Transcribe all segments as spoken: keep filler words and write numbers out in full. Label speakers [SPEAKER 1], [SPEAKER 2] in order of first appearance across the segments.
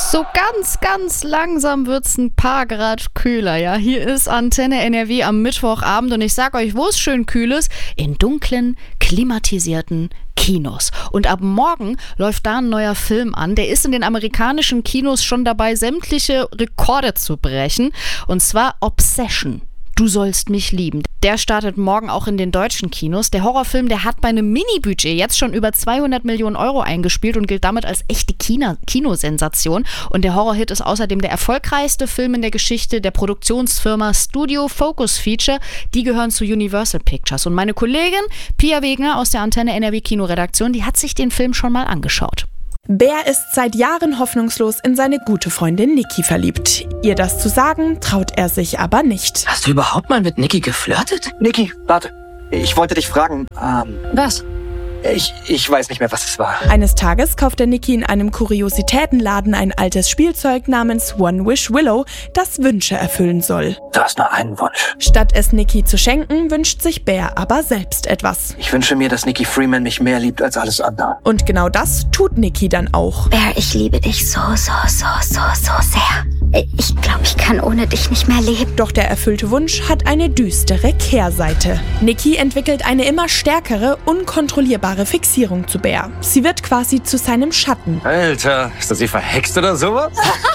[SPEAKER 1] So ganz, ganz langsam wird's ein paar Grad kühler, ja. Hier ist Antenne N R W am Mittwochabend und ich sag euch, wo es schön kühl ist, in dunklen, klimatisierten Kinos. Und ab morgen läuft da ein neuer Film an. Der ist in den amerikanischen Kinos schon dabei, sämtliche Rekorde zu brechen. Und zwar Obsession. Du sollst mich lieben. Der startet morgen auch in den deutschen Kinos. Der Horrorfilm, der hat bei einem Mini-Budget jetzt schon über zweihundert Millionen Euro eingespielt und gilt damit als echte Kino- Kinosensation. Und der Horrorhit ist außerdem der erfolgreichste Film in der Geschichte der Produktionsfirma Studio Focus Feature. Die gehören zu Universal Pictures. Und meine Kollegin Pia Wegner aus der Antenne N R W Kinoredaktion, die hat sich den Film schon mal angeschaut.
[SPEAKER 2] Bär ist seit Jahren hoffnungslos in seine gute Freundin Niki verliebt. Ihr das zu sagen, traut er sich aber nicht.
[SPEAKER 3] Hast du überhaupt mal mit Niki geflirtet?
[SPEAKER 4] Niki, warte. Ich wollte dich fragen. Ähm,
[SPEAKER 3] Was?
[SPEAKER 4] ich, ich weiß nicht mehr, was es war.
[SPEAKER 2] Eines Tages kauft der Niki in einem Kuriositätenladen ein altes Spielzeug namens One Wish Willow, das Wünsche erfüllen soll.
[SPEAKER 4] Du hast nur einen Wunsch.
[SPEAKER 2] Statt es Niki zu schenken, wünscht sich Bär aber selbst etwas.
[SPEAKER 4] Ich wünsche mir, dass Niki Freeman mich mehr liebt als alles andere.
[SPEAKER 2] Und genau das tut Niki dann auch.
[SPEAKER 5] Bär, ich liebe dich so, so, so, so, so sehr. Ich glaube, ich kann ohne dich nicht mehr leben.
[SPEAKER 2] Doch der erfüllte Wunsch hat eine düstere Kehrseite. Niki entwickelt eine immer stärkere, unkontrollierbare Fixierung zu Bär. Sie wird quasi zu seinem Schatten.
[SPEAKER 6] Alter, ist das sie verhext oder sowas?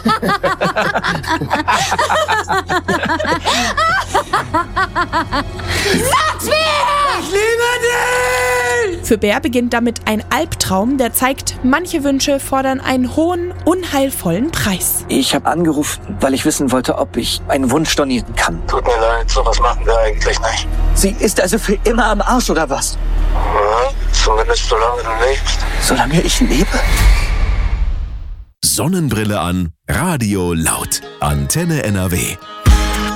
[SPEAKER 5] Sag's mir!
[SPEAKER 2] Ich liebe dich! Für Bär beginnt damit ein Albtraum, der zeigt, manche Wünsche fordern einen hohen, unheilvollen Preis.
[SPEAKER 4] Ich habe angerufen, weil ich wissen wollte, ob ich einen Wunsch stornieren kann.
[SPEAKER 7] Tut mir leid, sowas machen wir eigentlich nicht.
[SPEAKER 4] Sie ist also für immer am Arsch, oder was?
[SPEAKER 7] Ja, zumindest solange du lebst.
[SPEAKER 4] Solange ich lebe?
[SPEAKER 8] Sonnenbrille an, Radio laut. Antenne N R W.